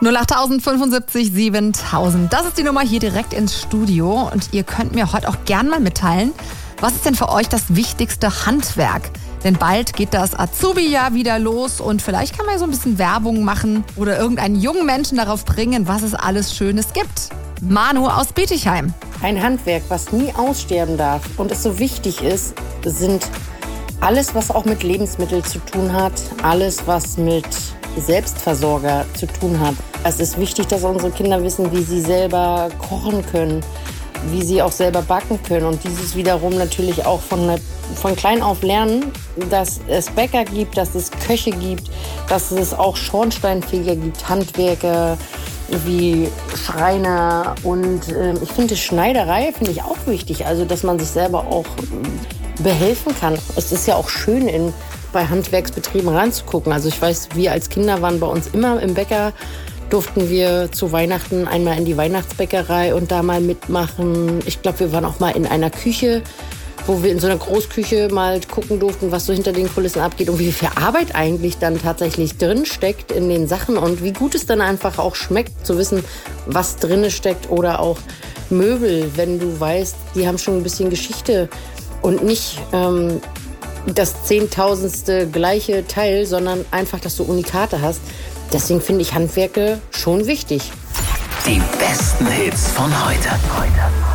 08000 75 7000. Das ist die Nummer hier direkt ins Studio. Und ihr könnt mir heute auch gern mal mitteilen, was ist denn für euch das wichtigste Handwerk? Denn bald geht das Azubi-Jahr wieder los und vielleicht kann man ja so ein bisschen Werbung machen oder irgendeinen jungen Menschen darauf bringen, was es alles Schönes gibt. Manu aus Bietigheim. Ein Handwerk, was nie aussterben darf und es so wichtig ist, sind alles, was auch mit Lebensmitteln zu tun hat, alles, was mit Selbstversorger zu tun hat. Es ist wichtig, dass unsere Kinder wissen, wie sie selber kochen können, wie sie auch selber backen können und dieses wiederum natürlich auch von klein auf lernen, dass es Bäcker gibt, dass es Köche gibt, dass es auch Schornsteinfeger gibt, Handwerker wie Schreiner und ich finde Schneiderei finde ich auch wichtig, also dass man sich selber auch behelfen kann. Es ist ja auch schön, bei Handwerksbetrieben ranzugucken. Also ich weiß, wir als Kinder waren bei uns immer im Bäcker, durften wir zu Weihnachten einmal in die Weihnachtsbäckerei und da mal mitmachen. Ich glaube, wir waren auch mal in einer Küche, wo wir in so einer Großküche mal gucken durften, was so hinter den Kulissen abgeht und wie viel Arbeit eigentlich dann tatsächlich drin steckt in den Sachen und wie gut es dann einfach auch schmeckt, zu wissen, was drin steckt oder auch Möbel, wenn du weißt, die haben schon ein bisschen Geschichte und nicht das 10.000ste gleiche Teil, sondern einfach, dass du Unikate hast. Deswegen finde ich Handwerke schon wichtig. Die besten Hits von heute.